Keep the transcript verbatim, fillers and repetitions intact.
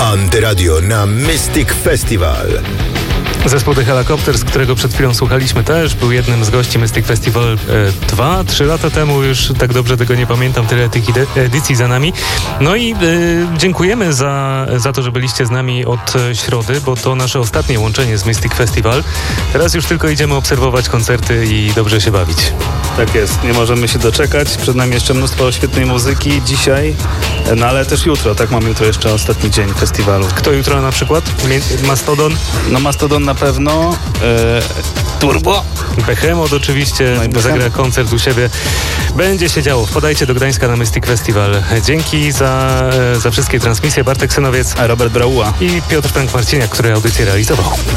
Antyradio na Mystic Festival. Zespół The Helicopters, którego przed chwilą słuchaliśmy, też był jednym z gości Mystic Festival e, dwa, trzy lata temu, już tak dobrze tego nie pamiętam, tyle tych edycji za nami. No i e, dziękujemy za, za to, że byliście z nami od środy, bo to nasze ostatnie łączenie z Mystic Festival. Teraz już tylko idziemy obserwować koncerty i dobrze się bawić. Tak jest, nie możemy się doczekać. Przed nami jeszcze mnóstwo świetnej muzyki dzisiaj, no ale też jutro, tak, mamy jutro jeszcze ostatni dzień festiwalu. Kto jutro na przykład? Mastodon? No Mastodon na pewno, e, Turbo. Behemoth oczywiście, no zagra koncert u siebie. Będzie się działo. Wpadajcie do Gdańska na Mystic Festival. Dzięki za, za wszystkie transmisje. Bartek Synowiec, A Robert Brauła i Piotr Frank Marciniak, który audycję realizował.